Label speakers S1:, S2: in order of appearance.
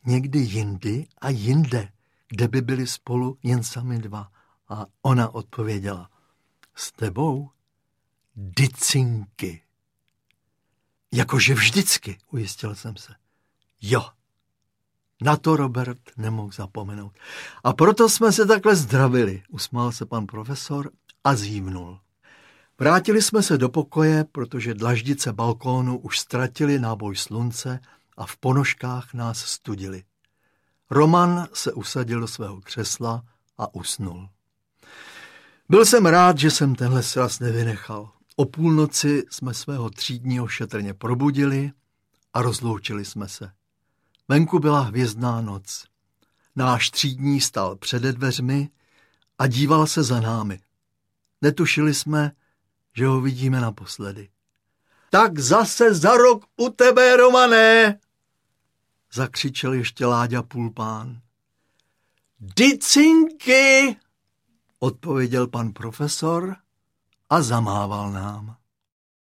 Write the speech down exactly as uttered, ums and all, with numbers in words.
S1: někdy jindy a jinde, kde by byli spolu jen sami dva. A ona odpověděla, s tebou? Dycinky. Jakože vždycky, ujistil jsem se. Jo. Na to Robert nemohl zapomenout. A proto jsme se takhle zdravili, usmál se pan profesor a zívnul. Vrátili jsme se do pokoje, protože dlaždice balkónu už ztratili náboj slunce a v ponožkách nás studili. Roman se usadil do svého křesla a usnul. Byl jsem rád, že jsem tenhle sraz nevynechal. O půlnoci jsme svého třídního šetrně probudili a rozloučili jsme se. Venku byla hvězdná noc. Náš třídní stál přede dveřmi a díval se za námi. Netušili jsme, že ho vidíme naposledy. Tak zase za rok u tebe, Romané, zakřičel ještě Láďa Pulpán. Dycinky, odpověděl pan profesor a zamával nám.